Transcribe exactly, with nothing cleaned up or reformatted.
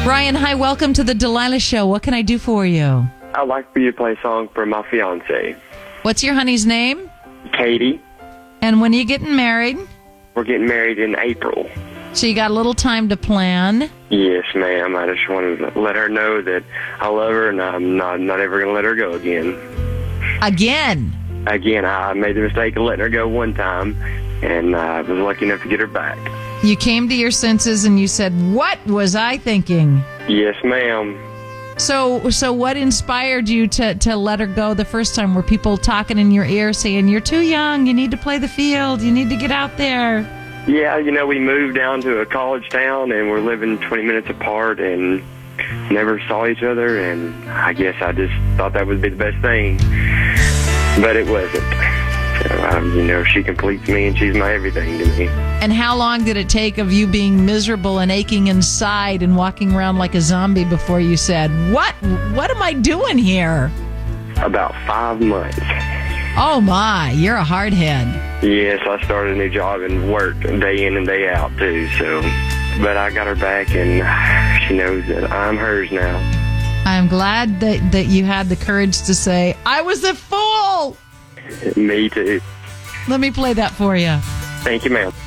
Brian, hi, welcome to the Delilah Show. What can I do for you? I'd like for you to play a song for my fiance, What's your honey's name? Katie. And when are you getting married? We're getting married in April. So you got a little time to plan. Yes, ma'am. I just wanted to let her know that I love her and I'm not, not ever going to let her go again. Again? Again, I made the mistake of letting her go one time, and I was lucky enough to get her back. You came to your senses and you said, what was I thinking? Yes, ma'am. So so what inspired you to, to let her go the first time? Were people talking in your ear saying, you're too young, you need to play the field, you need to get out there? Yeah, you know, we moved down to a college town, and we're living twenty minutes apart and never saw each other, and I guess I just thought that would be the best thing, but it wasn't. So, um, you know, she completes me, and she's my everything to me. And how long did it take of you being miserable and aching inside and walking around like a zombie before you said, what, what am I doing here? About five months. Oh, my, you're a hardhead. Yes, I started a new job and worked day in and day out, too. So, but I got her back, and she knows that I'm hers now. I'm glad that, that you had the courage to say, I was a fool! Me, too. Let me play that for you. Thank you, ma'am.